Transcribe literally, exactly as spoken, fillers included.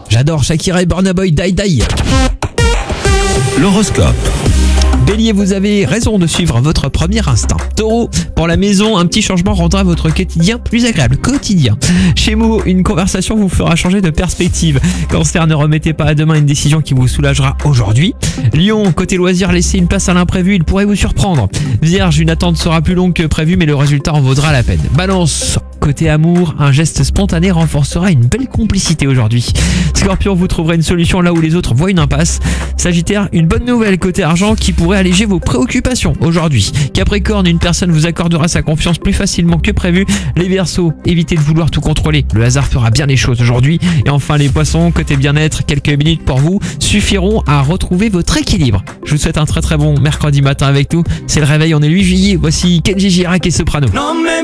J'adore Shakira et Burna Boy, Die Die. L'horoscope. Bélier, vous avez raison de suivre votre premier instinct. Taureau, pour la maison, un petit changement rendra votre quotidien plus agréable. Quotidien. Gémeaux, une conversation vous fera changer de perspective. Cancer, ne remettez pas à demain une décision qui vous soulagera aujourd'hui. Lion, côté loisir, laissez une place à l'imprévu, il pourrait vous surprendre. Vierge, une attente sera plus longue que prévu, mais le résultat en vaudra la peine. Balance, côté amour, un geste spontané renforcera une belle complicité aujourd'hui. Scorpion, vous trouverez une solution là où les autres voient une impasse. Sagittaire, une bonne nouvelle côté argent qui pourrait alléger vos préoccupations aujourd'hui. Capricorne, une personne vous accordera sa confiance plus facilement que prévu. Les Verseaux, évitez de vouloir tout contrôler. Le hasard fera bien les choses aujourd'hui. Et enfin les Poissons, côté bien-être, quelques minutes pour vous suffiront à retrouver votre équilibre. Je vous souhaite un très très bon mercredi matin avec nous. C'est le réveil, on est le huit juillet. Voici Kenji Girac et Soprano. No me